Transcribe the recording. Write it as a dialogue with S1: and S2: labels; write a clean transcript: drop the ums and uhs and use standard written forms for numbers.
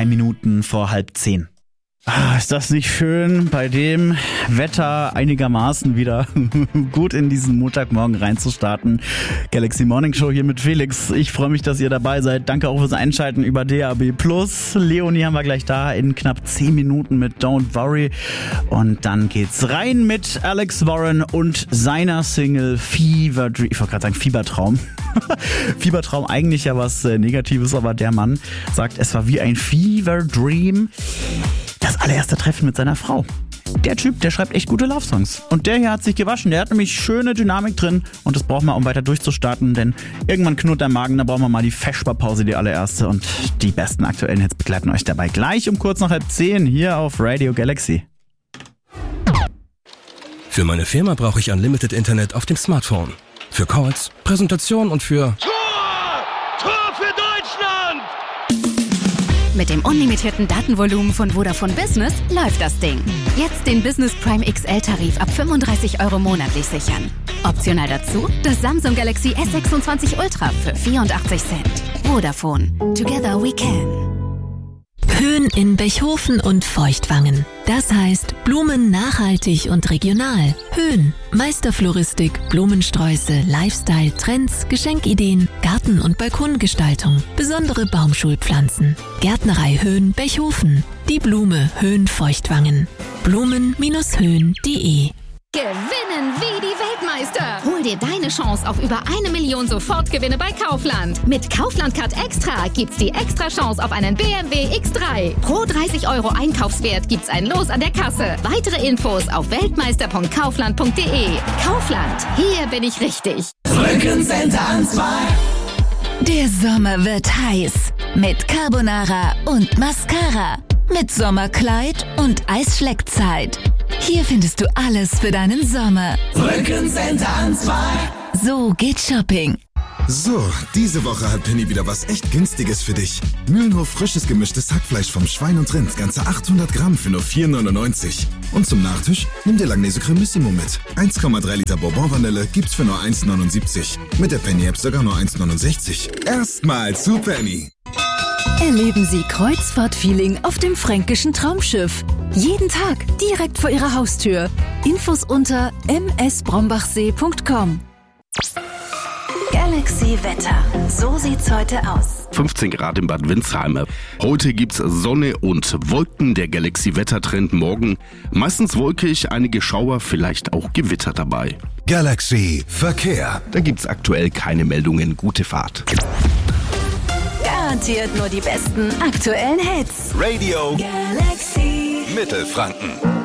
S1: 3 Minuten vor 9:30. Ist das nicht schön, bei dem Wetter einigermaßen wieder gut in diesen Montagmorgen reinzustarten. Galaxy Morning Show hier mit Felix. Ich freue mich, dass ihr dabei seid. Danke auch fürs Einschalten über DAB+. Leonie haben wir gleich da in knapp 10 Minuten mit Don't Worry. Und dann geht's rein mit Alex Warren und seiner Single Fever Dream. Ich wollte gerade sagen Fiebertraum. Fiebertraum eigentlich ja was Negatives, aber der Mann sagt, es war wie ein Fever Dream. Das allererste Treffen mit seiner Frau. Der Typ, der schreibt echt gute Love-Songs. Und der hier hat sich gewaschen. Der hat nämlich schöne Dynamik drin. Und das brauchen wir, um weiter durchzustarten. Denn irgendwann knurrt der Magen. Da brauchen wir mal die Feschbar-Pause, die allererste. Und die besten aktuellen Hits begleiten euch dabei gleich um kurz nach 9:30 hier auf Radio Galaxy.
S2: Für meine Firma brauche ich Unlimited Internet auf dem Smartphone. Für Calls, Präsentationen und für...
S3: Tor für Deutschland!
S4: Mit dem unlimitierten Datenvolumen von Vodafone Business läuft das Ding. Jetzt den Business Prime XL-Tarif ab 35 € monatlich sichern. Optional dazu das Samsung Galaxy S26 Ultra für 84 Cent. Vodafone. Together we can.
S5: Höhen in Bechhofen und Feuchtwangen. Das heißt Blumen nachhaltig und regional. Höhen, Meisterfloristik, Blumensträuße, Lifestyle, Trends, Geschenkideen, Garten- und Balkongestaltung, besondere Baumschulpflanzen. Gärtnerei Höhen Bechhofen. Die Blume Höhen Feuchtwangen. Blumen-höhen.de.
S6: Gewinnen wie die Weltmeister. Hol dir deine Chance auf über 1 Million Sofortgewinne bei Kaufland. Mit Kaufland Card Extra gibt's die extra Chance auf einen BMW X3. Pro 30 € Einkaufswert gibt's ein Los an der Kasse. Weitere Infos auf weltmeister.kaufland.de. Kaufland, hier bin ich richtig.
S7: Rückencenter an 2.
S5: Der Sommer wird heiß. Mit Carbonara und Mascara. Mit Sommerkleid und Eisschleckzeit. Hier findest du alles für deinen Sommer.
S7: Rückencenter an 2.
S5: So geht Shopping.
S8: So, diese Woche hat Penny wieder was echt Günstiges für dich. Mühlenhof frisches gemischtes Hackfleisch vom Schwein und Rind, ganze 800 Gramm für nur 4,99. Und zum Nachtisch nimm dir Langnese Cremissimo mit. 1,3 Liter Bourbon-Vanille gibt's für nur 1,79. Mit der Penny-App sogar nur 1,69. Erstmal zu Penny.
S5: Erleben Sie Kreuzfahrt-Feeling auf dem fränkischen Traumschiff. Jeden Tag direkt vor Ihrer Haustür. Infos unter msbrombachsee.com.
S9: Galaxy Wetter. So sieht's heute aus.
S10: 15 Grad in Bad Windsheim. Heute gibt's Sonne und Wolken. Der Galaxy-Wettertrend morgen. Meistens wolkig, einige Schauer, vielleicht auch Gewitter dabei.
S11: Galaxy Verkehr.
S10: Da gibt's aktuell keine Meldungen. Gute Fahrt.
S9: Garantiert nur die besten aktuellen Hits.
S11: Radio
S9: Galaxy
S11: Mittelfranken.